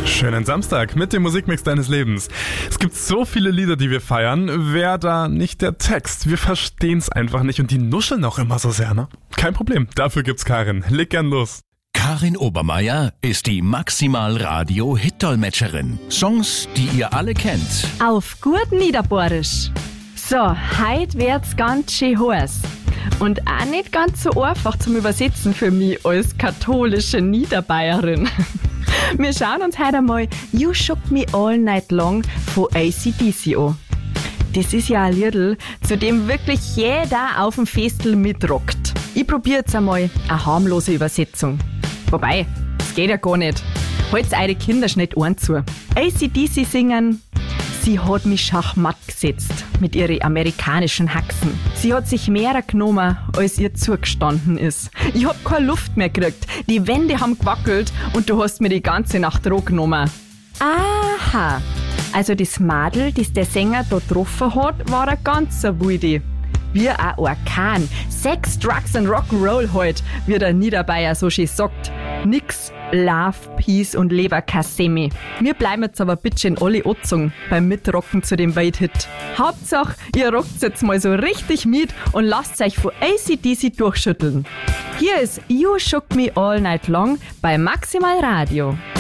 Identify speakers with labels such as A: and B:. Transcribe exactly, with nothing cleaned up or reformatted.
A: Schönen Samstag mit dem Musikmix deines Lebens. Es gibt so viele Lieder, die wir feiern. Wer da nicht der Text? Wir verstehen es einfach nicht und die nuscheln auch immer so sehr, ne? Kein Problem, dafür gibt's Karin. Leg gern los.
B: Karin Obermeier ist die Maximal-Radio-Hit-Dolmetscherin. Songs, die ihr alle kennt.
C: Auf gut Niederbohrisch. So, heute wird's ganz schön heiß. Und auch nicht ganz so einfach zum Übersetzen für mich als katholische Niederbayerin. Wir schauen uns heute einmal You Shook Me All Night Long von A C D C an. Das ist ja ein Liedl, zu dem wirklich jeder auf dem Festel mitrockt. Ich probiere jetzt einmal eine harmlose Übersetzung. Wobei, das geht ja gar nicht. Halt's eure Kinder nicht Ohren zu. A C D C singen: Sie hat mich schachmatt gesetzt mit ihren amerikanischen Haxen. Sie hat sich mehr genommen, als ihr zugestanden ist. Ich hab keine Luft mehr gekriegt. Die Wände haben gewackelt und du hast mir die ganze Nacht Droh genommen. Aha, also das Madel, das der Sänger da getroffen hat, war ein ganzer Wilde. Wie ein Orkan. Sex, Drugs und Rock'n'Roll halt, wie der Niederbayer so schön sagt. Nix Love, Peace und Leberkassemi. Wir bleiben jetzt aber bitte in alle Otzung beim Mitrocken zu dem Welthit. Hauptsache, ihr rockt jetzt mal so richtig mit und lasst euch von A C D C durchschütteln. Hier ist You Shook Me All Night Long bei Maximal Radio.